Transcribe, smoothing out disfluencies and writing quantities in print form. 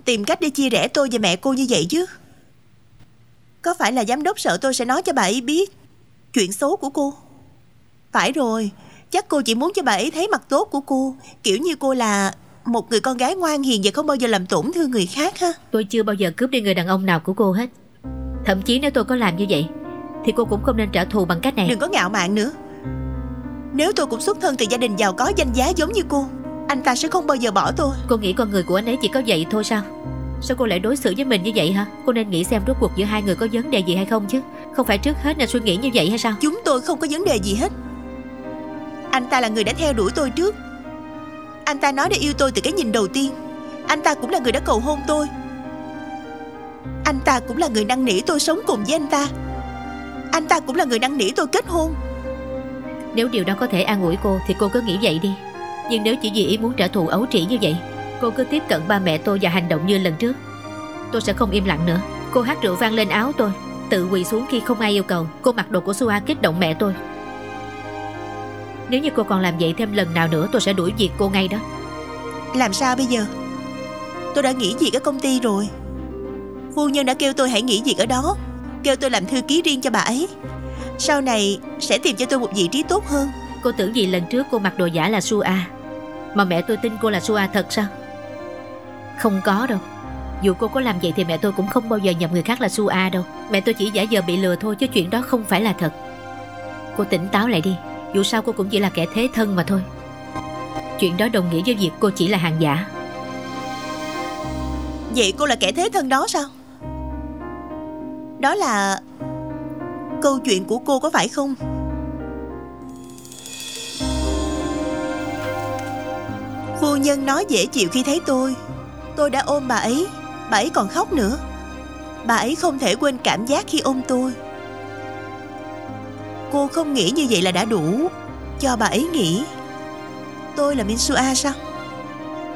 tìm cách để chia rẽ tôi và mẹ cô như vậy chứ? Có phải là giám đốc sợ tôi sẽ nói cho bà ấy biết chuyện xấu của cô? Phải rồi, chắc cô chỉ muốn cho bà ấy thấy mặt tốt của cô, kiểu như cô là một người con gái ngoan hiền và không bao giờ làm tổn thương người khác ha. Tôi chưa bao giờ cướp đi người đàn ông nào của cô hết. Thậm chí nếu tôi có làm như vậy thì cô cũng không nên trả thù bằng cách này. Đừng có ngạo mạn nữa. Nếu tôi cũng xuất thân từ gia đình giàu có danh giá giống như cô, anh ta sẽ không bao giờ bỏ tôi. Cô nghĩ con người của anh ấy chỉ có vậy thôi sao? Sao cô lại đối xử với mình như vậy hả? Cô nên nghĩ xem rốt cuộc giữa hai người có vấn đề gì hay không chứ. Không phải trước hết nên suy nghĩ như vậy hay sao? Chúng tôi không có vấn đề gì hết. Anh ta là người đã theo đuổi tôi trước. Anh ta nói đã yêu tôi từ cái nhìn đầu tiên. Anh ta cũng là người đã cầu hôn tôi. Anh ta cũng là người năn nỉ tôi sống cùng với anh ta. Anh ta cũng là người năn nỉ tôi kết hôn. Nếu điều đó có thể an ủi cô thì cô cứ nghĩ vậy đi. Nhưng nếu chỉ vì ý muốn trả thù ấu trĩ như vậy, cô cứ tiếp cận ba mẹ tôi và hành động như lần trước, tôi sẽ không im lặng nữa. Cô hắt rượu vang lên áo tôi, tự quỳ xuống khi không ai yêu cầu. Cô mặc đồ của Sua kích động mẹ tôi. Nếu như cô còn làm vậy thêm lần nào nữa, tôi sẽ đuổi việc cô ngay đó. Làm sao bây giờ? Tôi đã nghỉ việc ở công ty rồi. Phu nhân đã kêu tôi hãy nghỉ việc ở đó, kêu tôi làm thư ký riêng cho bà ấy. Sau này sẽ tìm cho tôi một vị trí tốt hơn. Cô tưởng gì lần trước cô mặc đồ giả là Sua mà mẹ tôi tin cô là Sua thật sao? Không có đâu. Dù cô có làm vậy thì mẹ tôi cũng không bao giờ nhầm người khác là Sua đâu. Mẹ tôi chỉ giả vờ bị lừa thôi, chứ chuyện đó không phải là thật. Cô tỉnh táo lại đi. Dù sao cô cũng chỉ là kẻ thế thân mà thôi. Chuyện đó đồng nghĩa với việc cô chỉ là hàng giả. Vậy cô là kẻ thế thân đó sao? Đó là câu chuyện của cô có phải không? Phu nhân nói dễ chịu khi thấy tôi. Tôi đã ôm bà ấy. Bà ấy còn khóc nữa. Bà ấy không thể quên cảm giác khi ôm tôi. Cô không nghĩ như vậy là đã đủ cho bà ấy nghĩ tôi là Min Sua sao?